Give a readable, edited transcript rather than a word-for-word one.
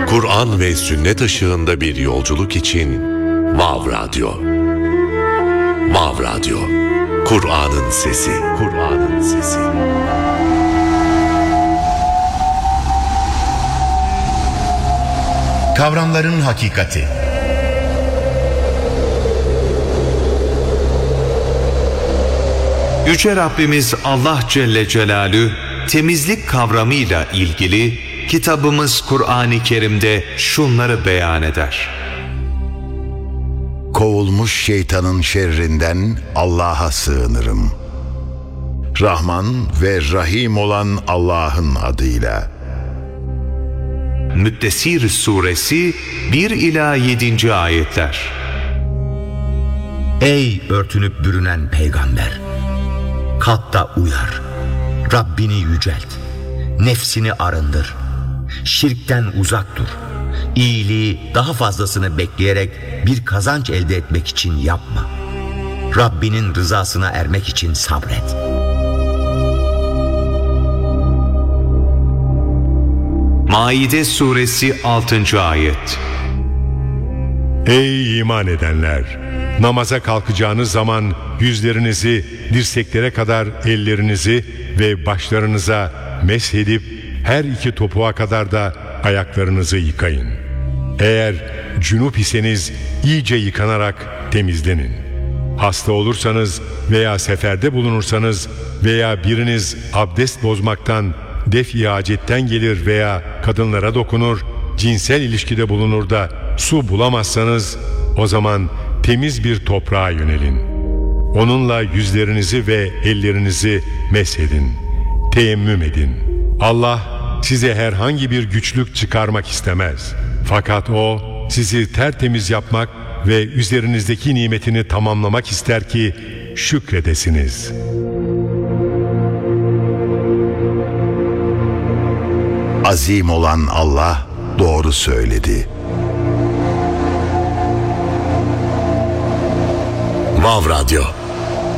Kur'an ve sünnet ışığında bir yolculuk için Vav Radyo. Vav Radyo. Kur'an'ın sesi. Kur'an'ın sesi. Kavramların hakikati. Yüce Rabbimiz Allah Celle Celaluhu temizlik kavramıyla ilgili kitabımız Kur'an-ı Kerim'de şunları beyan eder. Kovulmuş şeytanın şerrinden Allah'a sığınırım. Rahman ve Rahim olan Allah'ın adıyla. Müddessir Suresi 1 ila 7. ayetler. Ey örtünüp bürünen peygamber! Kalk da uyar. Rabbini yücelt. Nefsini arındır. Şirkten uzak dur. İyiliği daha fazlasını bekleyerek bir kazanç elde etmek için yapma. Rabbinin rızasına ermek için sabret. Maide Suresi 6. ayet. Ey iman edenler! Namaza kalkacağınız zaman yüzlerinizi dirseklere kadar ellerinizi ve başlarınıza meshedip her iki topuğa kadar da ayaklarınızı yıkayın. Eğer cünüp iseniz iyice yıkanarak temizlenin. Hasta olursanız veya seferde bulunursanız veya biriniz abdest bozmaktan def-i hacetten gelir veya kadınlara dokunur, cinsel ilişkide bulunur da su bulamazsanız o zaman temiz bir toprağa yönelin. Onunla yüzlerinizi ve ellerinizi meshedin. Teyemmüm edin. Allah size herhangi bir güçlük çıkarmak istemez. Fakat O sizi tertemiz yapmak ve üzerinizdeki nimetini tamamlamak ister ki şükredesiniz. Azim olan Allah doğru söyledi. Vav Radyo.